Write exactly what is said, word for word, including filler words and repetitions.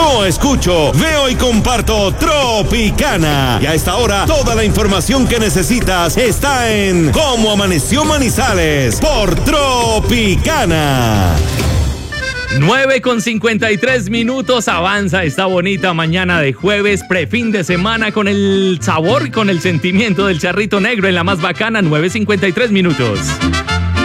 Yo escucho, veo y comparto Tropicana. Y a esta hora, toda la información que necesitas está en Cómo Amaneció Manizales por Tropicana. nueve con cincuenta y tres minutos, avanza esta bonita mañana de jueves, prefin de semana, con el sabor y con el sentimiento del charrito negro en la más bacana. Nueve cincuenta y tres minutos.